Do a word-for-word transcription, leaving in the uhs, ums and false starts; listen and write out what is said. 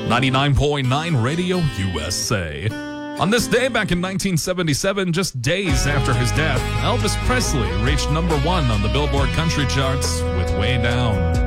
ninety-nine point nine Radio U S A. On this day back in nineteen seventy-seven, just days after his death, Elvis Presley reached number one on the Billboard country charts with Way Down.